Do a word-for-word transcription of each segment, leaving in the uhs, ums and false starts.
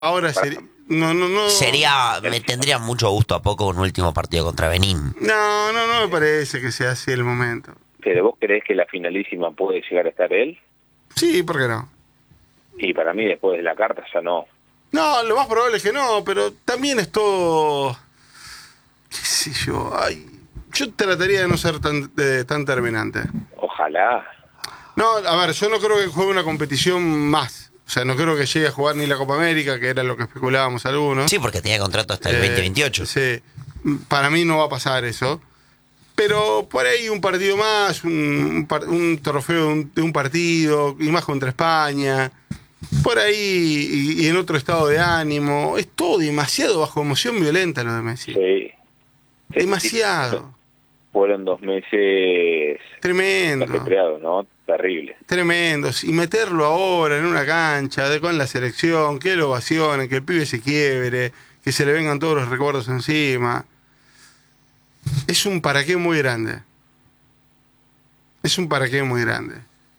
Ahora sería... No, no, no. Sería, me tendría mucho gusto a poco un último partido contra Benín. No, no, no me parece que sea así el momento. ¿Pero vos creés que la finalísima puede llegar a estar él? Sí, ¿por qué no? Y para mí después de la carta ya no. No, lo más probable es que no, pero también es todo... ¿Qué sé yo? Ay, yo trataría de no ser tan, de, tan terminante. Ojalá. No, a ver, yo no creo que juegue una competición más. O sea, no creo que llegue a jugar ni la Copa América, que era lo que especulábamos algunos. Sí, porque tenía contrato hasta el Eh, veinte veintiocho. Sí, para mí no va a pasar eso. Pero por ahí un partido más, un, un, par- un trofeo de un, de un partido, y más contra España. Por ahí, y, y en otro estado de ánimo. Es todo demasiado bajo emoción violenta lo de Messi. Sí. Demasiado. Fueron dos meses Tremendo. ajetreados, ¿no? Terrible. Tremendos. Y meterlo ahora en una cancha, de, con la selección, que lo ovacionen, que el pibe se quiebre, que se le vengan todos los recuerdos encima. Es un para qué muy grande. Es un para qué muy grande.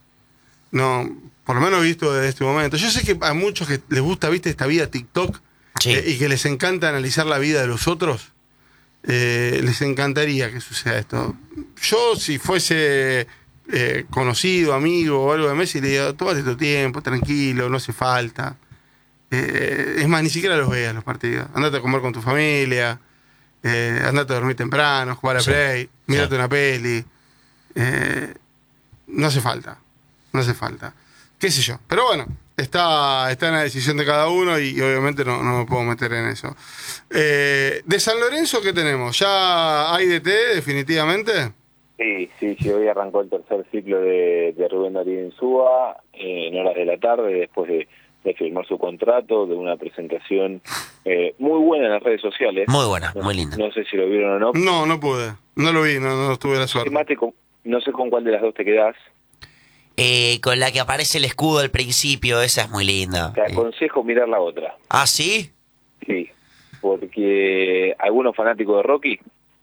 No, por lo menos visto desde este momento. Yo sé que a muchos que les gusta, viste, esta vida TikTok, Sí. eh, y que les encanta analizar la vida de los otros, eh, les encantaría que suceda esto. Yo, si fuese eh, conocido, amigo o algo de Messi, le digo, tómate tu tiempo, tranquilo, no hace falta. Eh, es más, ni siquiera los veas los partidos. Andate a comer con tu familia, eh, andate a dormir temprano, jugar a Sí. Play, mírate Sí. una peli. Eh, no hace falta, no hace falta. Qué sé yo. Pero bueno, está, está en la decisión de cada uno y, y obviamente no, no me puedo meter en eso. Eh, de San Lorenzo, ¿qué tenemos? ¿Ya hay D T definitivamente? Sí, sí, sí, hoy arrancó el tercer ciclo de, de Rubén Darío Insúa eh, en horas de la tarde, después de, de firmar su contrato, de una presentación eh, muy buena en las redes sociales. Muy buena, No, muy linda. no sé si lo vieron o no. No, no pude. No lo vi, no, no tuve la suerte. Firmaste con- no sé con cuál de las dos te quedás. Eh, con la que aparece el escudo al principio, esa es muy linda. Te Eh, aconsejo mirar la otra. ¿Ah, sí? Sí, porque algunos fanáticos de Rocky,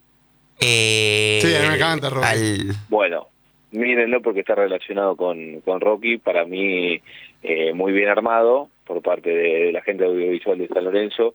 Eh, Sí, a mí me encanta Rocky. al- bueno, mírenlo porque está relacionado con, con Rocky, para mí eh, muy bien armado por parte de, de la gente audiovisual de San Lorenzo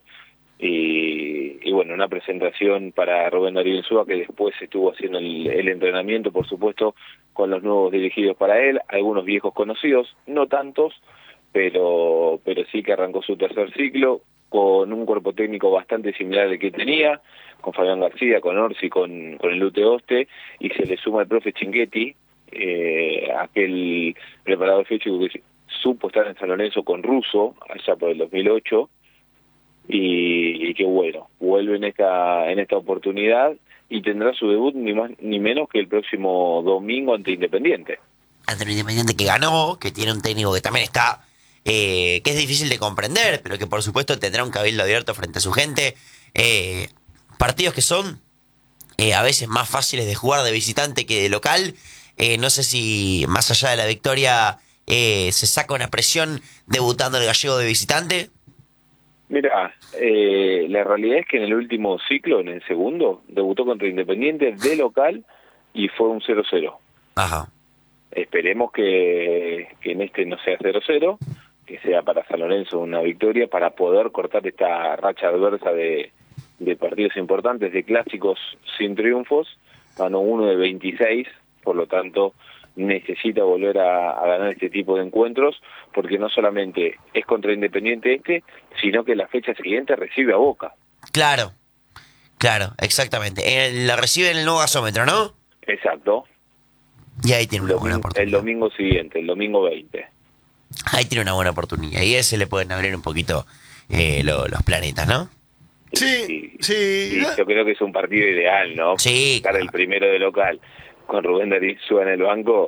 y, y bueno, una presentación para Rubén Darío Insúa que después estuvo haciendo el, el entrenamiento, por supuesto, con los nuevos dirigidos para él, algunos viejos conocidos, no tantos, pero, pero sí que arrancó su tercer ciclo con un cuerpo técnico bastante similar al que tenía, con Fabián García, con Orsi, con, con el Lute Oste, y se le suma el profe Chinguetti, eh, aquel preparador físico que supo estar en San Lorenzo con Russo, allá por el dos mil ocho, y, y que bueno, vuelve en esta, en esta oportunidad y tendrá su debut ni más ni menos que el próximo domingo ante Independiente. ante un Independiente que ganó, que tiene un técnico que también está, eh, que es difícil de comprender, pero que por supuesto tendrá un cabildo abierto frente a su gente. Eh, partidos que son eh, a veces más fáciles de jugar de visitante que de local. Eh, no sé si más allá de la victoria eh, se saca una presión debutando el gallego de visitante. Mira, eh, la realidad es que en el último ciclo, en el segundo, debutó contra Independiente de local y fue un cero cero. Ajá. Esperemos que, que en este no sea cero cero, que sea para San Lorenzo una victoria para poder cortar esta racha adversa de, de partidos importantes, de clásicos sin triunfos. Ganó uno de veintiséis, por lo tanto necesita volver a, a ganar este tipo de encuentros, porque no solamente es contra Independiente este, sino que la fecha siguiente recibe a Boca. Claro, claro, exactamente. Eh, la recibe en el nuevo gasómetro, ¿no? Exacto. Y ahí tiene El una buena domingo, el oportunidad. domingo siguiente, el domingo veinte. Ahí tiene una buena oportunidad. Y a ese le pueden abrir un poquito eh, lo- los planetas, ¿no? Sí, Y- sí. y yo creo que es un partido ideal, ¿no? Sí, Estar el claro. primero de local con Rubén Darío Insúa en el banco.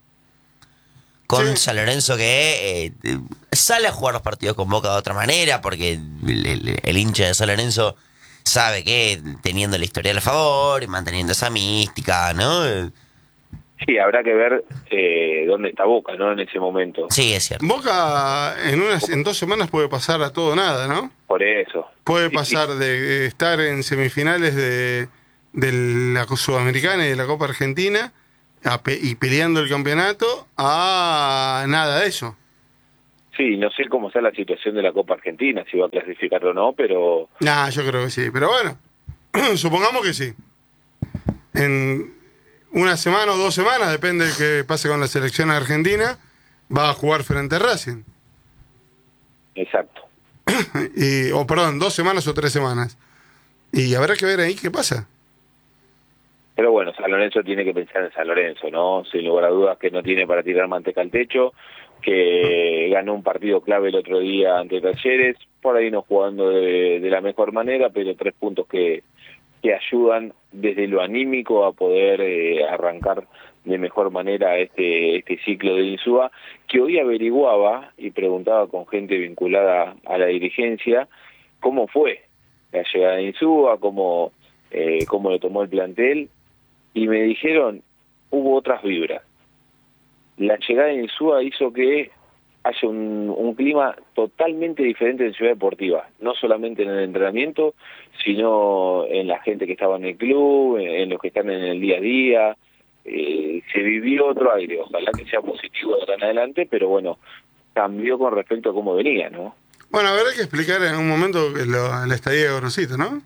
Con Sí. San Lorenzo que eh, eh, sale a jugar los partidos con Boca de otra manera, porque el, el- el hincha de San Lorenzo sabe que teniendo la historia a favor y manteniendo esa mística, ¿no? Eh, Sí, habrá que ver eh, dónde está Boca, ¿no? En ese momento. Sí, es cierto. Boca en unas en dos semanas puede pasar a todo o nada, ¿no? Por eso. Puede Sí, pasar de estar en semifinales de, de la Sudamericana y de la Copa Argentina a pe- y peleando el campeonato a nada de eso. Sí, no sé cómo está la situación de la Copa Argentina, si va a clasificar o no, pero... Nah, yo creo que sí. Pero bueno, supongamos que sí. En una semana o dos semanas, depende de qué pase con la selección argentina, va a jugar frente a Racing. Exacto. y, o perdón, dos semanas o tres semanas. Y habrá que ver ahí qué pasa. Pero bueno, San Lorenzo tiene que pensar en San Lorenzo, ¿no? Sin lugar a dudas que no tiene para tirar manteca al techo, que ganó un partido clave el otro día ante Talleres, por ahí no jugando de, de la mejor manera, pero tres puntos que, que ayudan desde lo anímico a poder eh, arrancar de mejor manera este este ciclo de Insúa, que hoy averiguaba y preguntaba con gente vinculada a la dirigencia cómo fue la llegada de Insúa, cómo, eh, cómo lo tomó el plantel, y me dijeron, hubo otras vibras. La llegada de Insúa hizo que haya un, un clima totalmente diferente en Ciudad Deportiva, no solamente en el entrenamiento, sino en la gente que estaba en el club, en, en los que están en el día a día. Eh, se vivió otro aire, ojalá que sea positivo de acá en adelante, pero bueno, cambió con respecto a cómo venía, ¿no? Bueno, habrá que explicar en un momento que lo, la estadía de Gorosito, ¿no?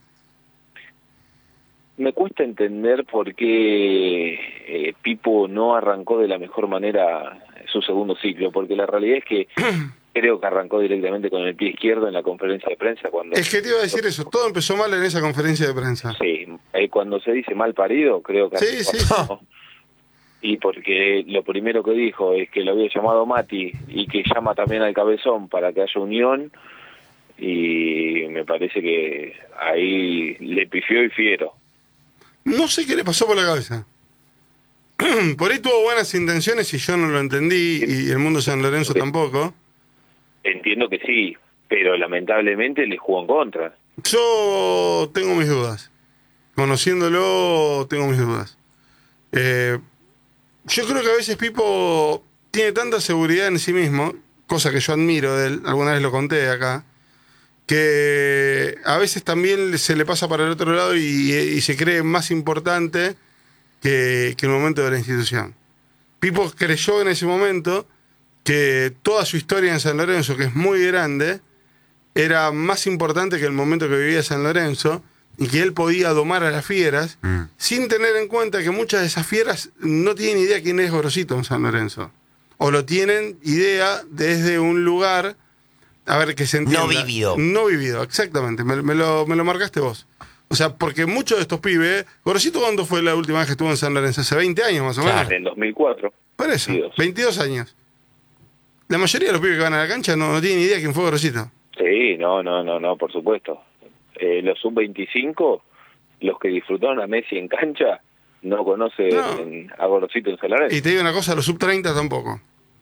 Me cuesta entender por qué eh, Pipo no arrancó de la mejor manera su segundo ciclo, porque la realidad es que creo que arrancó directamente con el pie izquierdo en la conferencia de prensa. Cuando Es que te iba a decir eso, todo empezó mal en esa conferencia de prensa. Sí, eh, cuando se dice mal parido, creo que... Sí, sí. ¿no? Y porque lo primero que dijo es que lo había llamado Mati y que llama también al Cabezón para que haya unión, y me parece que ahí le pifió y fiero. No sé qué le pasó por la cabeza. Por ahí tuvo buenas intenciones y yo no lo entendí, y el mundo San Lorenzo tampoco. Entiendo que sí, pero lamentablemente le jugó en contra. Yo tengo mis dudas. Conociéndolo, tengo mis dudas. Eh, yo creo que a veces Pipo tiene tanta seguridad en sí mismo, cosa que yo admiro de él, alguna vez lo conté acá, que a veces también se le pasa para el otro lado y, y se cree más importante que, que el momento de la institución. Pipo creyó en ese momento que toda su historia en San Lorenzo, que es muy grande, era más importante que el momento que vivía San Lorenzo, y que él podía domar a las fieras, mm. sin tener en cuenta que muchas de esas fieras no tienen idea quién es Gorosito en San Lorenzo. O lo tienen idea desde un lugar, a ver, que se entienda. No vivido. No vivido, exactamente. Me, me, lo, me lo marcaste vos. O sea, porque muchos de estos pibes... Gorosito, ¿cuándo fue la última vez que estuvo en San Lorenzo? Hace veinte años más o menos. Claro, en dos mil cuatro. Por eso, veintidós años. La mayoría de los pibes que van a la cancha no, no tienen idea quién fue Gorosito. Sí, no, no, no, no, por supuesto. Eh, los sub veinticinco, los que disfrutaron a Messi en cancha, no conocen no. a Gorosito en San Lorenzo. Y te digo una cosa, los sub treinta tampoco.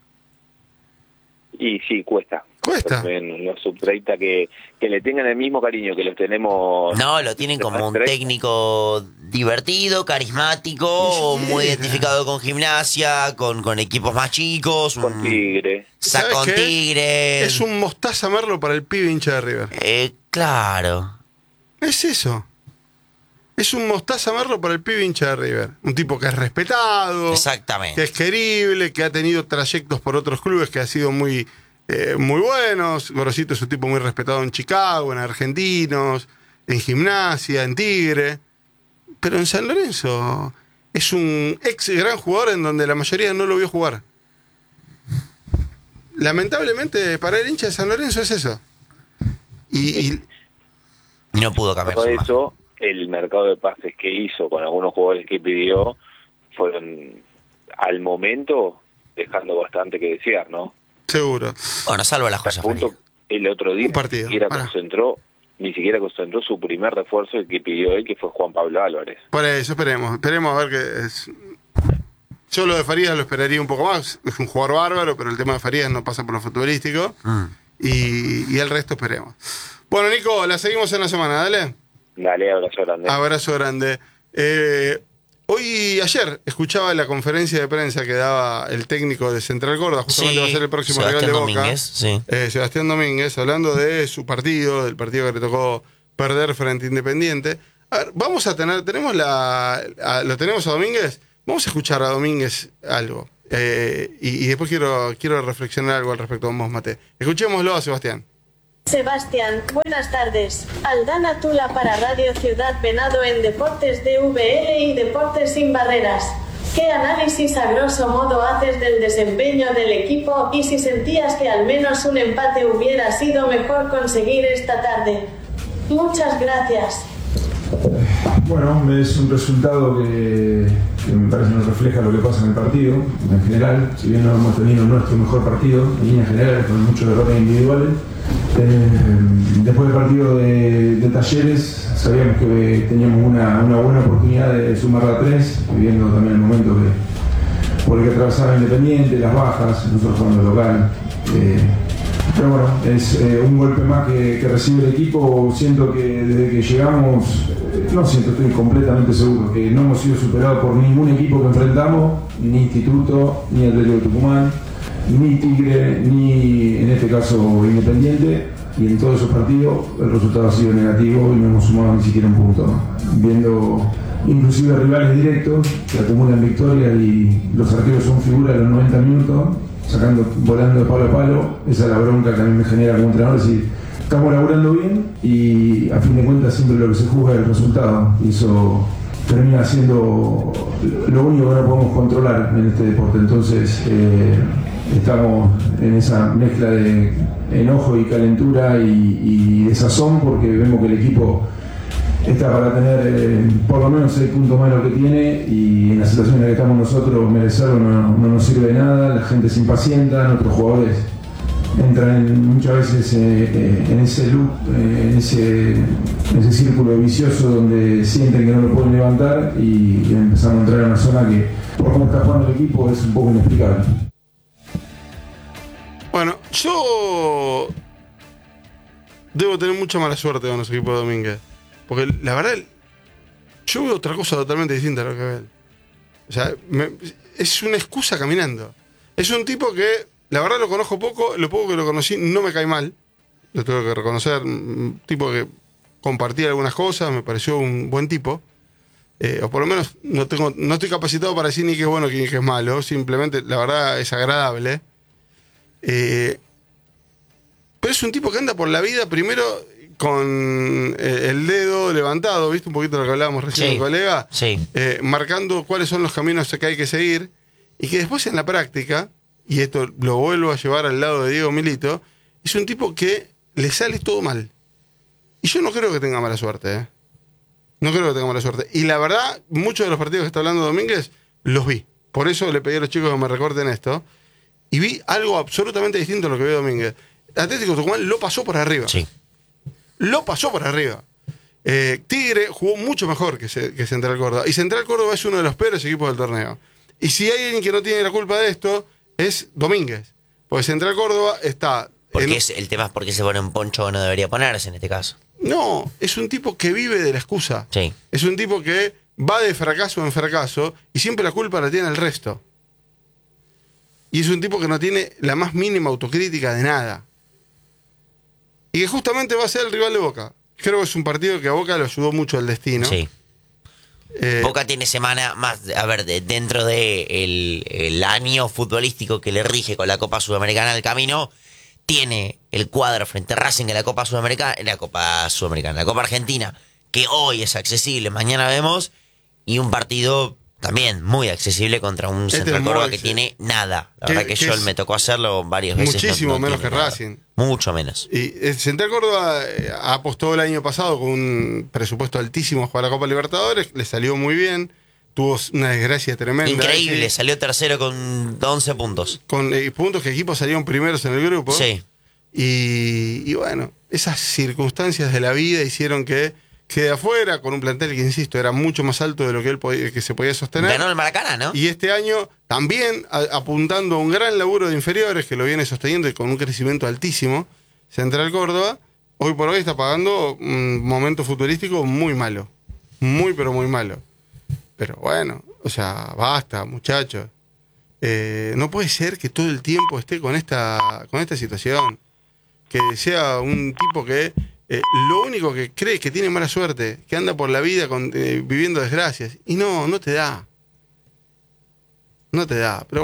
Y sí, cuesta. Cuesta. En los sub treinta que, que le tengan el mismo cariño que los tenemos. No, lo tienen como un técnico divertido, carismático, sí, muy identificado con Gimnasia, con, con equipos más chicos. Con un... Tigre. Sa con Tigre. Es un Mostaza Merlo para el pibe hincha de River. Eh, claro. Es eso. Es un Mostaza Merlo para el pibe hincha de River. Un tipo que es respetado. Exactamente. Que es querible, que ha tenido trayectos por otros clubes que ha sido muy... Eh, muy buenos. Gorosito es un tipo muy respetado en Chicago, en Argentinos, en Gimnasia, en Tigre. Pero en San Lorenzo es un ex gran jugador en donde la mayoría no lo vio jugar. Lamentablemente para el hincha de San Lorenzo es eso. Y, y... y no pudo cambiar por eso el mercado de pases que hizo con algunos jugadores que pidió fueron al momento dejando bastante que desear, ¿no? Seguro. Bueno, salvo las cosas. Punto, el otro día un partido. Ni siquiera concentró, ni siquiera concentró su primer refuerzo, el que pidió él, que fue Juan Pablo Álvarez. Por eso, esperemos. Esperemos a ver qué es. Yo lo de Farías lo esperaría un poco más. Es un jugador bárbaro, pero el tema de Farías no pasa por lo futbolístico. Mm. Y, y el resto esperemos. Bueno, Nico, la seguimos en la semana, dale. Dale, abrazo grande. Abrazo grande. Eh, hoy, ayer, escuchaba la conferencia de prensa que daba el técnico de Central Córdoba, justamente sí, va a ser el próximo Sebastián rival de Boca. Domínguez, sí. eh, Sebastián Domínguez, hablando de su partido, del partido que le tocó perder frente a Independiente. A ver, vamos a tener, tenemos la, a, lo tenemos a Domínguez, vamos a escuchar a Domínguez algo. Eh, y, y después quiero, quiero reflexionar algo al respecto con vos, Mate. Escuchémoslo a Sebastián. Sebastián, buenas tardes. Aldana Tula para Radio Ciudad Venado en Deportes D V L y Deportes Sin Barreras. ¿Qué análisis a grosso modo haces del desempeño del equipo y si sentías que al menos un empate hubiera sido mejor conseguir esta tarde? Muchas gracias. Bueno, es un resultado que, que me parece no refleja lo que pasa en el partido en general, si bien no hemos tenido nuestro mejor partido en líneas generales con muchos errores individuales. Eh, después del partido de, de Talleres sabíamos que teníamos una, una buena oportunidad de sumar a tres, viendo también el momento que, por el que atravesaba Independiente, las bajas, nosotros jugando local. Eh, pero bueno, es eh, un golpe más que, que recibe el equipo. Siento que desde que llegamos, eh, no siento, estoy completamente seguro que no hemos sido superados por ningún equipo que enfrentamos, ni Instituto, ni Atlético de Tucumán, ni Tigre, ni en este caso Independiente, y en todos esos partidos el resultado ha sido negativo y no hemos sumado ni siquiera un punto. Viendo inclusive rivales directos que acumulan victorias y los arqueros son figuras de los noventa minutos, sacando, volando de palo a palo, esa es la bronca que a mí me genera como entrenador, es decir, estamos laburando bien y a fin de cuentas siempre lo que se juzga es el resultado, y eso termina siendo lo único que no podemos controlar en este deporte. Entonces eh, estamos en esa mezcla de enojo y calentura y, y desazón, porque vemos que el equipo está para tener eh, por lo menos seis puntos más de lo que tiene, y en la situación en la que estamos nosotros merecerlo no, no nos sirve de nada. La gente se impacienta, nuestros jugadores entran en, muchas veces eh, eh, en ese loop, eh, en, ese, en ese círculo vicioso donde sienten que no lo pueden levantar, y, y empezamos a entrar en una zona que, por cómo está jugando el equipo, es un poco inexplicable. Bueno, yo debo tener mucha mala suerte con los equipos de Domínguez. Porque la verdad, yo veo otra cosa totalmente distinta a lo que ve él. O sea, me, es una excusa caminando. Es un tipo que, la verdad, lo conozco poco, lo poco que lo conocí no me cae mal. Lo tengo que reconocer. Un tipo que compartía algunas cosas, me pareció un buen tipo. Eh, o por lo menos no tengo, no estoy capacitado para decir ni que es bueno ni que es malo. Simplemente, la verdad, es agradable. Eh, pero es un tipo que anda por la vida primero con eh, el dedo levantado, ¿viste? Un poquito lo que hablábamos recién Sí, con el colega, sí. eh, marcando cuáles son los caminos que hay que seguir, y que después en la práctica, y esto lo vuelvo a llevar al lado de Diego Milito, es un tipo que le sale todo mal. Y yo no creo que tenga mala suerte, ¿eh? No creo que tenga mala suerte. Y la verdad, muchos de los partidos que está hablando Domínguez, los vi. Por eso le pedí a los chicos que me recorten esto. Y vi algo absolutamente distinto a lo que vio Domínguez. Atlético Tucumán lo pasó por arriba. Sí. Lo pasó por arriba. Eh, Tigre jugó mucho mejor que, se, que Central Córdoba. Y Central Córdoba es uno de los peores equipos del torneo. Y si hay alguien que no tiene la culpa de esto, es Domínguez. Porque Central Córdoba está... Porque en... es, el tema es por qué se pone un poncho que no debería ponerse en este caso. No, es un tipo que vive de la excusa. Sí. Es un tipo que va de fracaso en fracaso y siempre la culpa la tiene el resto. Y es un tipo que no tiene la más mínima autocrítica de nada. Y que justamente va a ser el rival de Boca. Creo que es un partido que a Boca lo ayudó mucho el destino. Sí. Eh, Boca tiene semana más, a ver, de, dentro de el, el año futbolístico que le rige con la Copa Sudamericana del camino, tiene el cuadro frente a Racing en la Copa Sudamericana, en la Copa Sudamericana, la Copa Argentina, que hoy es accesible, mañana vemos, y un partido también muy accesible contra un Este Central es muy Córdoba que accesible. tiene nada. La Que- verdad que, que yo es me tocó hacerlo varias veces. muchísimo no- no menos tiene que nada. Racing. Mucho menos. Y el Central Córdoba eh, apostó el año pasado con un presupuesto altísimo para la Copa Libertadores, le salió muy bien, tuvo una desgracia tremenda. Increíble, sí, salió tercero con once puntos. con eh, puntos que equipos salieron primeros en el grupo. Sí. Y, y bueno, esas circunstancias de la vida hicieron que quede afuera con un plantel que, insisto, era mucho más alto de lo que él podía, que se podía sostener. Ganó el Maracaná, ¿no? Y este año también a, apuntando a un gran laburo de inferiores que lo viene sosteniendo y con un crecimiento altísimo, Central Córdoba, hoy por hoy está pagando un momento futurístico muy malo. Muy, pero muy malo. Pero bueno, o sea, basta, muchachos. Eh, no puede ser que todo el tiempo esté con esta, con esta situación. Que sea un tipo que eh, lo único que cree es que tiene mala suerte, que anda por la vida con, eh, viviendo desgracias. Y no, no te da. No te da. Pero bueno,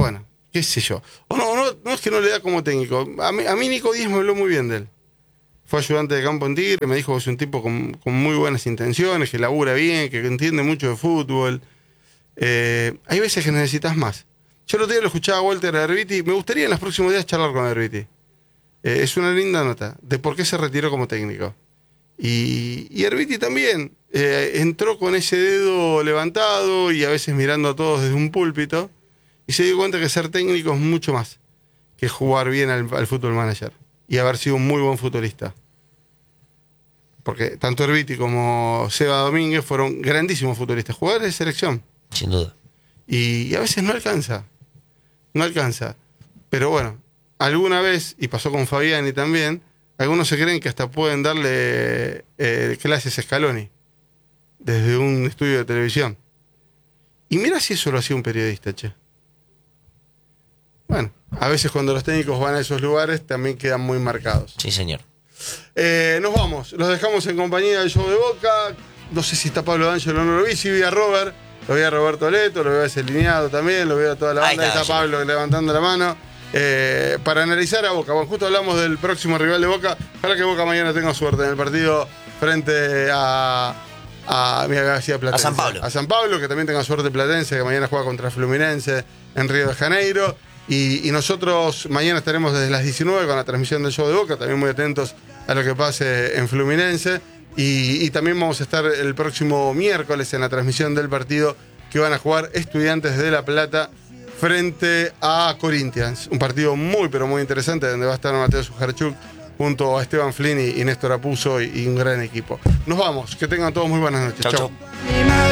qué sé yo. O no, no, no es que no le da como técnico. A mí, a mí Nico Díaz me habló muy bien de él. Fue ayudante de campo en Tigre, me dijo que es un tipo con, con muy buenas intenciones, que labura bien, que entiende mucho de fútbol. Eh, hay veces que necesitas más. Yo el otro día lo escuchaba a Walter Herbiti, me gustaría en los próximos días charlar con Herbiti. Eh, es una linda nota de por qué se retiró como técnico. Y, y Herbiti también eh, entró con ese dedo levantado y a veces mirando a todos desde un púlpito y se dio cuenta que ser técnico es mucho más que jugar bien al, al fútbol manager y haber sido un muy buen futbolista. Porque tanto Herbiti como Seba Domínguez fueron grandísimos futbolistas, jugadores de selección. Sin duda. Y, y a veces no alcanza. No alcanza. Pero bueno, alguna vez, y pasó con Fabiani también, algunos se creen que hasta pueden darle eh, clases a Scaloni desde un estudio de televisión. Y mira si eso lo hacía un periodista, che. Bueno, a veces cuando los técnicos van a esos lugares también quedan muy marcados. Sí, señor. Eh, nos vamos, los dejamos en compañía del show de Boca. No sé si está Pablo D'Angelo o no lo vi, si vi a Robert, lo vi a Roberto Leto, lo veo a ese lineado también, lo veo a toda la banda, ahí está, está Pablo levantando la mano. Eh, para analizar a Boca, bueno, justo hablamos del próximo rival de Boca, para que Boca mañana tenga suerte en el partido frente a, a mira, García Platense. A San Pablo. A San Pablo, que también tenga suerte Platense, que mañana juega contra Fluminense en Río de Janeiro. Y, y nosotros mañana estaremos desde las diecinueve con la transmisión del show de Boca, también muy atentos a lo que pase en Fluminense. Y, y también vamos a estar el próximo miércoles en la transmisión del partido que van a jugar Estudiantes de La Plata frente a Corinthians. Un partido muy, pero muy interesante, donde va a estar Mateo Sujarchuk junto a Esteban Flynn y, y Néstor Apuzzo y, y un gran equipo. Nos vamos, que tengan todos muy buenas noches. Chau, Chau. chau.